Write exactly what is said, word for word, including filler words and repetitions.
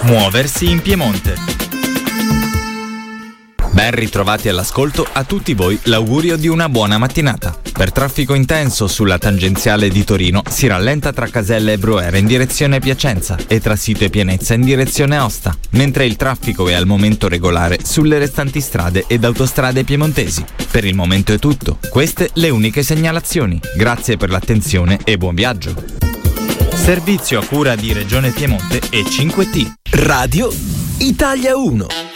Muoversi in Piemonte. Ben ritrovati all'ascolto, a tutti voi l'augurio di una buona mattinata. Per traffico intenso sulla tangenziale di Torino si rallenta tra Caselle e Brooera in direzione Piacenza e tra Sito e Pienezza in direzione Aosta, mentre il traffico è al momento regolare sulle restanti strade ed autostrade piemontesi. Per il momento è tutto, queste le uniche segnalazioni. Grazie per l'attenzione e buon viaggio. Servizio a cura di Regione Piemonte e cinque T. Radio Italia uno.